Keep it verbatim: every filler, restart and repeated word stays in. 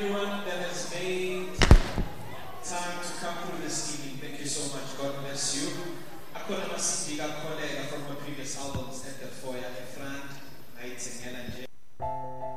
everyone that has made time to come through this evening. Thank you so much. God bless you. Ako naman si Bigang colleague from the previous